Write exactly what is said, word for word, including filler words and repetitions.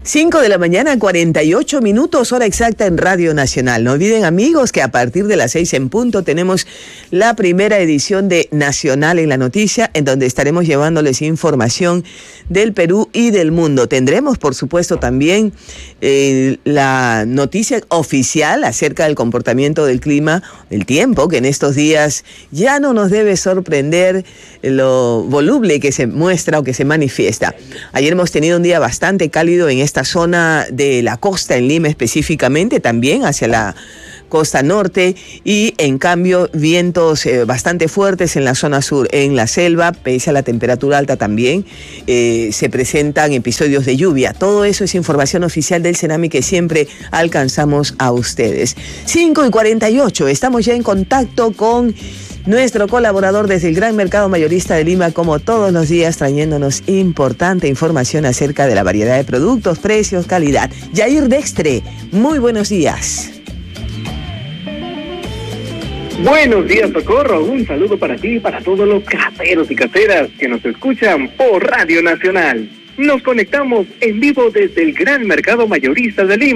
cinco de la mañana, cuarenta y ocho minutos, hora exacta en Radio Nacional. No olviden, amigos, que a partir de las seis en punto tenemos la primera edición de Nacional en la Noticia, en donde estaremos llevándoles información del Perú y del mundo. Tendremos, por supuesto, también eh, la noticia oficial acerca del comportamiento del clima, del tiempo, que en estos días ya no nos debe sorprender lo voluble que se muestra o que se manifiesta. Ayer hemos tenido un día bastante cálido en esta zona de la costa, en Lima específicamente, también hacia la costa norte, y en cambio vientos eh, bastante fuertes en la zona sur, en la selva, pese a la temperatura alta también, eh, se presentan episodios de lluvia. Todo eso es información oficial del CENAMI que siempre alcanzamos a ustedes. cinco y cuarenta y ocho, estamos ya en contacto con nuestro colaborador desde el Gran Mercado Mayorista de Lima, como todos los días, trayéndonos importante información acerca de la variedad de productos, precios, calidad. Yair Dextre, muy buenos días. Buenos días, Socorro. Un saludo para ti y para todos los caseros y caseras que nos escuchan por Radio Nacional. Nos conectamos en vivo desde el Gran Mercado Mayorista de Lima.